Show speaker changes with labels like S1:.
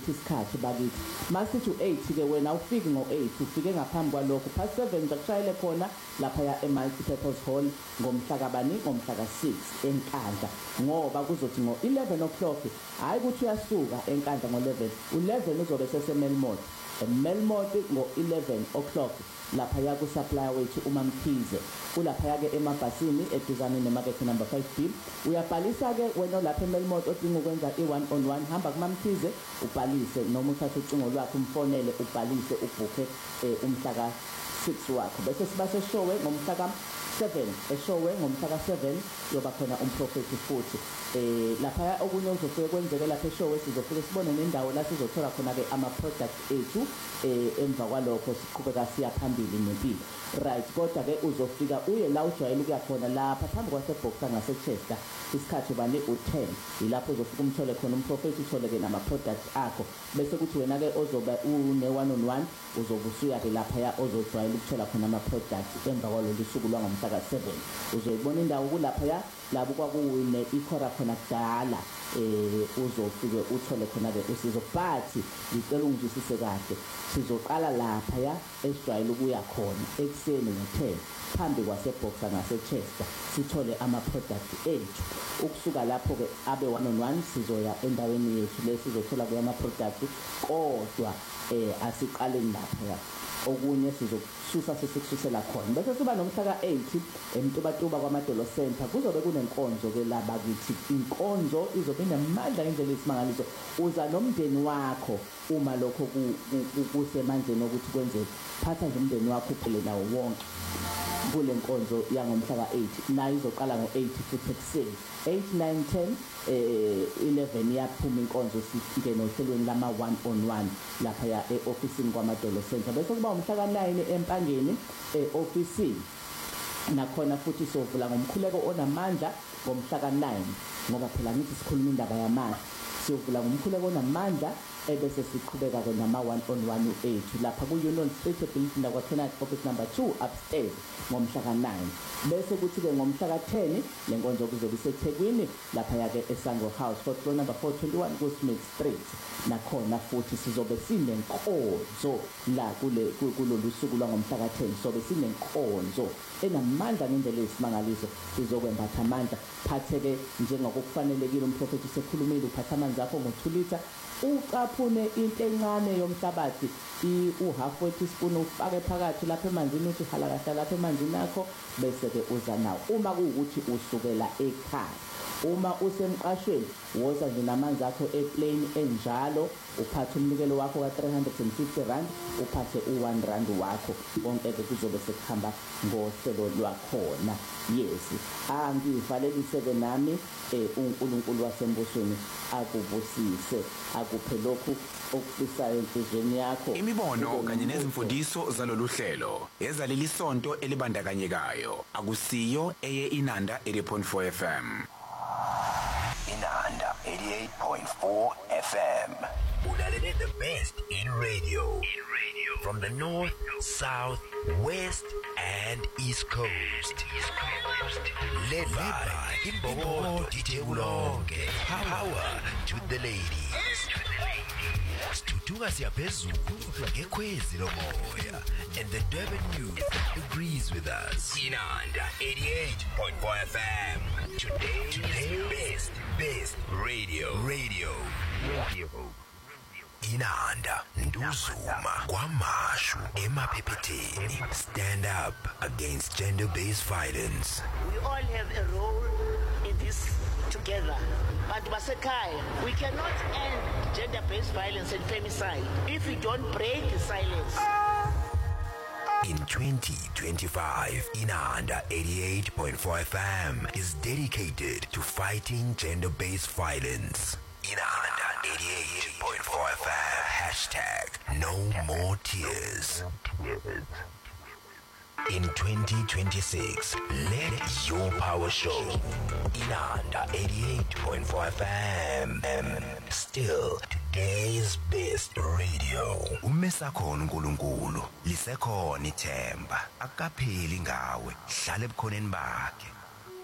S1: ngithi isikhathi bakithi masithi u8 ke wena ufike ngo8 ufike ngaphambi kwalokho past 7 zakushayele khona lapha ya eMultipurpose Hall ngomhla kabani ngomhla ka6 eNkandla ngoba kuzothi ngo11 o'clock hayi ukuthi uyasuka eNkandla ngo11 u11 uzobe seseMelmont eMelmont ngo11 o'clock lapha ya ku supplier wethu uMamkhize ulapha yake emabhasini eduzane nemarket number 5B uyabhalisa ke wena lapha eMelmont odinga ukwenza i1-on-1 hamba kuMamkhize ubhalise noma uthathe ucingo lwakho umfonele ubhalise ubhuke umhla ka6 wakho bese siba seshowe ngomhla ka7 eshowe ngomhla ka7 yoba khona umprofeti futhi lapha okunye uzofike kwenzeke lapha eshowe sizofike sibone nendawo la sizothola khona ke ama products ethu emva kwalokho siqhubeka siya phambili nempilo right kodwa ke uzofika uye la ujwayele ukuya khona lapha phambi kwaseBoxer ngaseChester isikhathi bani u10 ilapho uzofika umthole khona umprofeti uthole ke nama products akho bese kuthi wena ke ozoba une1-on-1 uzobusuya ke lapha ya ozojwayele ukuthola khona ama products emva kwalolu suku lwangomhla ka7 uzoyibona indawo kulapha ya labo kwakuwine ikhora khona kudala uzofike uthole khona ke usizo but ngicela ungizwisise kahle sizoqala lapha ya esijwayele ukuya khona ekseni ngo10 phambi kwaseBoxer ngaseChester sithole ama products ethu ukusuka lapho ke abe 1-on-1 sizoya endaweni yethu lesizothola kuyama products kodwa asiqaleni lapha ya okunye sizokususa sesikususela khona bese siba nomhla ka8 eMtubatuba kwaMadolo Center kuzobe kunenkonzo ke la bakithi inkonzo izobe inamandla indlela esimangaliso uza nomndeni wakho uma lokho kusemandleni ukuthi kwenzeke phatha nje umndeni wakho uphele nawo wonke kule nkonzo yangomhla ka8 nayo izoqala ngo8 futhi ekseni 8 9 10 11 yaphuma inkonzo singena ohlelweni lama 1-on-1 lapha ya eofisini kwaMadolo Center bese kuba umhla ka9 empangeni eofisini nakhona futhi sovula ngomkhuleko onamandla ngomhla ka9 ngoba phela ngithi sikhuluma indaba yamandla siyovula ngomkhuleko onamandla ebese siqhubeka ke nama 1-on-1 ethu lapha ku-Union Street building la kwaTenant office number 2 upstairs ngomhla ka9 bese kuthi ke ngomhla ka10 lenkonzo kuzobe iseThekwini lapha yake eSango House floor number 421 kuSmith Street nakhona futhi sizobe sinenkonzo la kulolu suku lwangomhla ka10 sobe sinenkonzo enamandla ngendlela esimangaliso sizokwembatha amandla phatheke njengokufanelekile umprofeti sekhulumile uphatha amanzi akho ngo2 liter ucaphune into encane yomhlabathi u-half teaspoon ufake phakathi lapha emanzini uthi hala kahle lapha emanzini akho bese ke uza nawo uma kuukuthi usukela ekhaya uma usemqashweni woza nje namanzi akho eplane enjalo uphathe umnikelo wakho ka350 rand uphathe u1 rand wakho konke ke kuzobe sekuhamba ngohlelo lwakhona yes angivalelise ke nami uNkulunkulu wasembusweni akubusise akuphe lokhu okufisayo enhlizweni yakho
S2: imibono kanye nezimfundiso zalolu hlelo ezaleli sonto elibandakanyekayo akusiyo eye Inanda 80.4 FM
S3: Inanda 88.4 FM. Ulalele the best in radio. From the north, south, west, and east coast. Led by Imbobo Titewulonke. Power to the ladies. Stutuga siyaphezulu ngekhwezi lomoya. And the Durban youth agrees with us. Inanda 88.4 FM. Today's best radio. Inanda Nduzuma kwamashu emaphepheteni. Stand up against gender-based violence.
S4: We all have a role in this together. But Basekai, we cannot end gender-based violence and femicide if we don't break the silence.
S3: In 2025, Inanda 88.4 FM is dedicated to fighting gender-based violence. Inanda 88.4 FM. Hashtag no more tears. In 2026, let your power show. Inanda 88.4 FM. Still today's best radio. Umesakhona uNkulunkulu, lisekhona ithemba. Akapheli ngawe, hlale ebukhoneni bakhe.